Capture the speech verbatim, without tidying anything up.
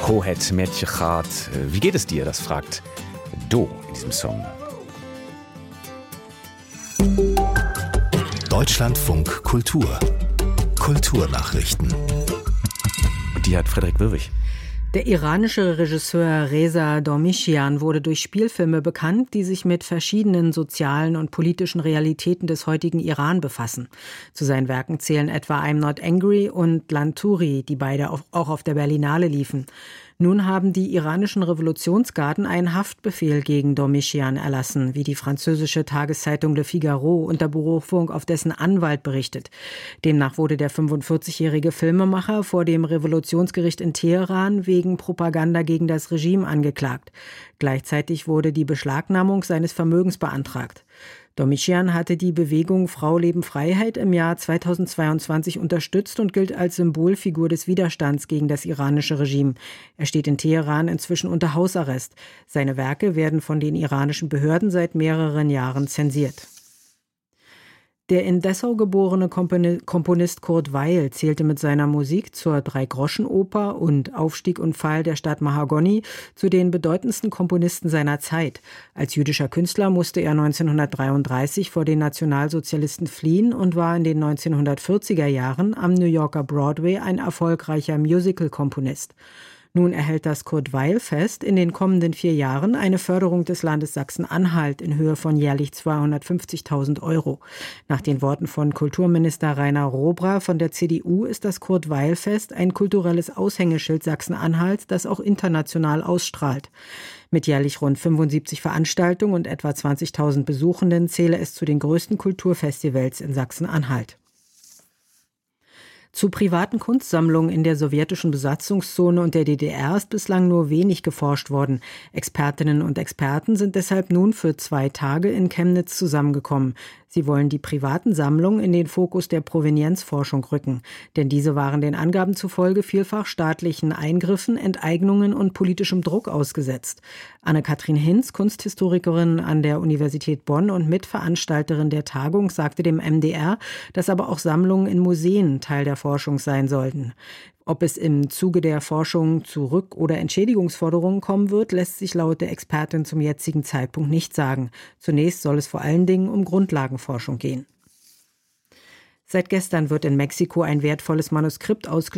Kohet Mädchechat. Wie geht es dir? Das fragt Do in diesem Song. Deutschlandfunk Kultur. Kulturnachrichten. Und die hat Frederik Wirwig. Der iranische Regisseur Reza Dormischian wurde durch Spielfilme bekannt, die sich mit verschiedenen sozialen und politischen Realitäten des heutigen Iran befassen. Zu seinen Werken zählen etwa I'm Not Angry und Lanturi, die beide auch auf der Berlinale liefen. Nun haben die iranischen Revolutionsgarden einen Haftbefehl gegen Dormischian erlassen, wie die französische Tageszeitung Le Figaro unter Berufung auf dessen Anwalt berichtet. Demnach wurde der fünfundvierzigjährige Filmemacher vor dem Revolutionsgericht in Teheran wegen Propaganda gegen das Regime angeklagt. Gleichzeitig wurde die Beschlagnahmung seines Vermögens beantragt. Dormischian hatte die Bewegung Frau Leben Freiheit im Jahr zweitausendzweiundzwanzig unterstützt und gilt als Symbolfigur des Widerstands gegen das iranische Regime. Er steht in Teheran inzwischen unter Hausarrest. Seine Werke werden von den iranischen Behörden seit mehreren Jahren zensiert. Der in Dessau geborene Komponist Kurt Weill zählte mit seiner Musik zur Drei-Groschen-Oper und Aufstieg und Fall der Stadt Mahagoni zu den bedeutendsten Komponisten seiner Zeit. Als jüdischer Künstler musste er neunzehnhundertdreiunddreißig vor den Nationalsozialisten fliehen und war in den neunzehnhundertvierziger Jahren am New Yorker Broadway ein erfolgreicher Musical-Komponist. Nun erhält das Kurt-Weill-Fest in den kommenden vier Jahren eine Förderung des Landes Sachsen-Anhalt in Höhe von jährlich zweihundertfünfzigtausend Euro. Nach den Worten von Kulturminister Rainer Robra von der C D U ist das Kurt-Weill-Fest ein kulturelles Aushängeschild Sachsen-Anhalts, das auch international ausstrahlt. Mit jährlich rund fünfundsiebzig Veranstaltungen und etwa zwanzigtausend Besuchenden zähle es zu den größten Kulturfestivals in Sachsen-Anhalt. Zu privaten Kunstsammlungen in der sowjetischen Besatzungszone und der D D R ist bislang nur wenig geforscht worden. Expertinnen und Experten sind deshalb nun für zwei Tage in Chemnitz zusammengekommen. Sie wollen die privaten Sammlungen in den Fokus der Provenienzforschung rücken. Denn diese waren den Angaben zufolge vielfach staatlichen Eingriffen, Enteignungen und politischem Druck ausgesetzt. Anne-Kathrin Hinz, Kunsthistorikerin an der Universität Bonn und Mitveranstalterin der Tagung, sagte dem M D R, dass aber auch Sammlungen in Museen Teil der Forschung sein sollten. Ob es im Zuge der Forschung zu Rück- oder Entschädigungsforderungen kommen wird, lässt sich laut der Expertin zum jetzigen Zeitpunkt nicht sagen. Zunächst soll es vor allen Dingen um Grundlagenforschung gehen. Seit gestern wird in Mexiko ein wertvolles Manuskript ausgestellt,